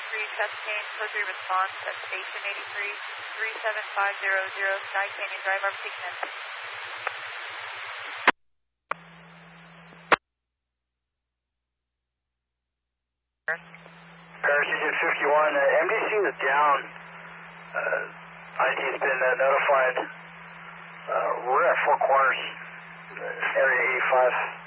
test change, code 3 response at station 83, 37500, Sky Canyon Drive, RPT connect. Parachute 51, MDC is down. IT has been notified. We're at Four Corners, area 85.